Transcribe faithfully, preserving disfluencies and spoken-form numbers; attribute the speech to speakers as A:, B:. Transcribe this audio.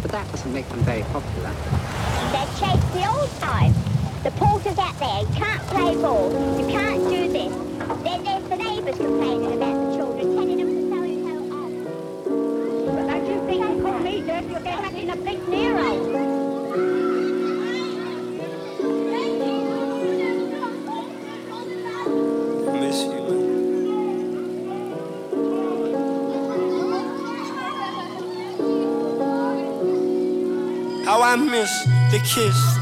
A: but that doesn't make them very popular.
B: They're chased the old times. The porter's out there, you can't play ball, you can't do this. Then there's the neighbours complaining about the children, telling them to so-and-so off. But don't you think you call me dirty, you'll get back in a big Nero.
C: Miss you, man. How I miss the kiss